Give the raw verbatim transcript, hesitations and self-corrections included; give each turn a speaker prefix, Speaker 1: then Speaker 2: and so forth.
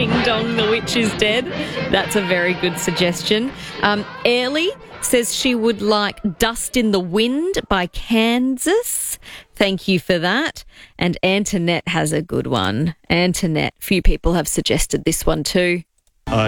Speaker 1: Ding Dong, the Witch is Dead. That's a very good suggestion. Um, Airly says she would like Dust in the Wind by Kansas. Thank you for that. And Antoinette has a good one. Antoinette, few people have suggested this one too.